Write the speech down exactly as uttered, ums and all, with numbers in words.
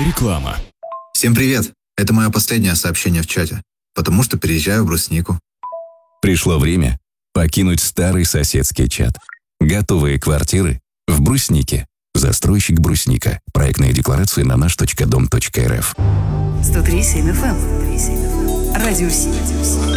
Реклама. Всем привет! Это мое последнее сообщение в чате, потому что переезжаю в Бруснику. Пришло время покинуть старый соседский чат. Готовые квартиры в Бруснике. Застройщик Брусника. Проектные декларации на наш точка дом точка эр эф. сто три семь эф эм. Радио Си.